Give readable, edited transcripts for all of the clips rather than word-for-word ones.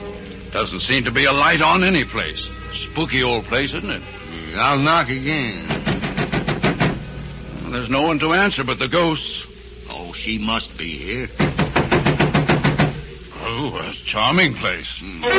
Doesn't seem to be a light on any place. Spooky old place, isn't it? I'll knock again. Well, there's no one to answer but the ghost. Oh, she must be here. Oh, a charming place.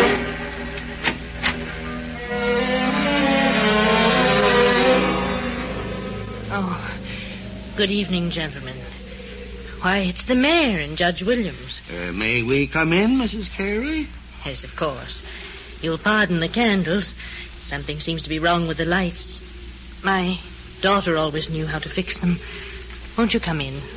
Oh, good evening, gentlemen. Why, it's the mayor and Judge Williams. May we come in, Mrs. Carey? Yes, of course. You'll pardon the candles. Something seems to be wrong with the lights. My daughter always knew how to fix them. Won't you come in?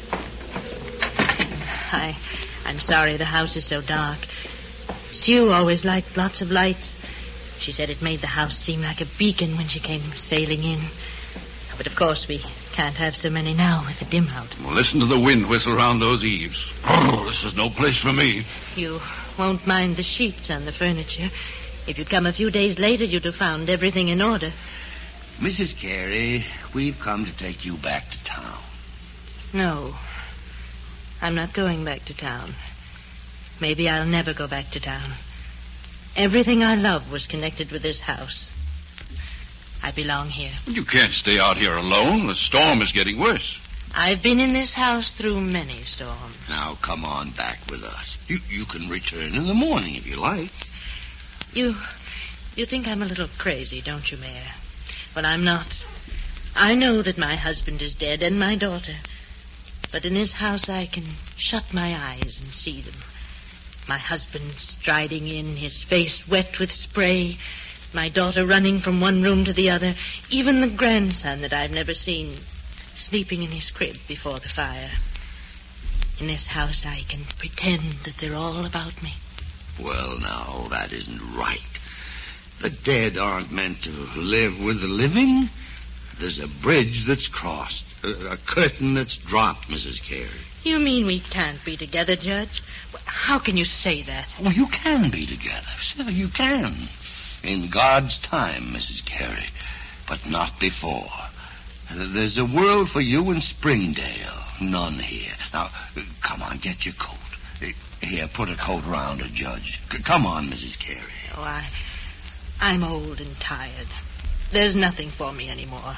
I'm sorry the house is so dark. Sue always liked lots of lights. She said it made the house seem like a beacon when she came sailing in. But of course we can't have so many now with the dim out. Well, listen to the wind whistle around those eaves. Oh, this is no place for me. You won't mind the sheets on the furniture. If you'd come a few days later, you'd have found everything in order. Mrs. Carey, we've come to take you back to town. No, I'm not going back to town. Maybe I'll never go back to town. Everything I love was connected with this house. I belong here. You can't stay out here alone. The storm is getting worse. I've been in this house through many storms. Now, come on back with us. You can return in the morning if you like. You think I'm a little crazy, don't you, Mayor? Well, I'm not. I know that my husband is dead and my daughter. But in this house I can shut my eyes and see them. My husband striding in, his face wet with spray. My daughter running from one room to the other. Even the grandson that I've never seen, sleeping in his crib before the fire. In this house I can pretend that they're all about me. Well, now, that isn't right. The dead aren't meant to live with the living. There's a bridge that's crossed, a curtain that's dropped, Mrs. Carey. You mean we can't be together, Judge? How can you say that? Well, you can be together, sir. You can. In God's time, Mrs. Carey, but not before. There's a world for you in Springdale, none here. Now, come on, get your coat. Here, put a coat around her, Judge. Come on, Mrs. Carey. Oh, I'm old and tired. There's nothing for me anymore.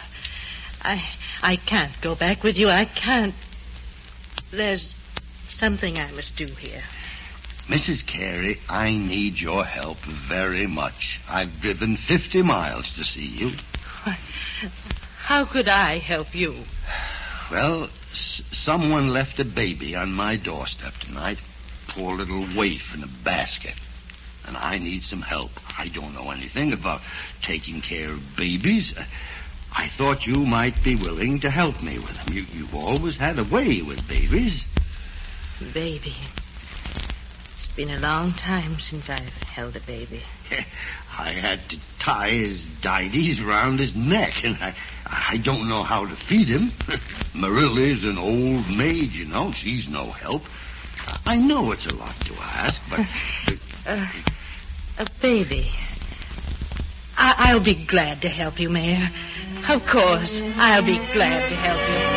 I can't go back with you. I can't. There's something I must do here. Mrs. Carey, I need your help very much. I've driven 50 miles to see you. How could I help you? Well, someone left a baby on my doorstep tonight. Poor little waif in a basket. And I need some help. I don't know anything about taking care of babies. I thought you might be willing to help me with them. You've always had a way with babies. Baby. It's been a long time since I've held a baby. I had to tie his dides around his neck, and I don't know how to feed him. Marilla's an old maid, you know. She's no help. I know it's a lot to ask, but... A baby. I'll be glad to help you, Mayor. Of course, I'll be glad to help you.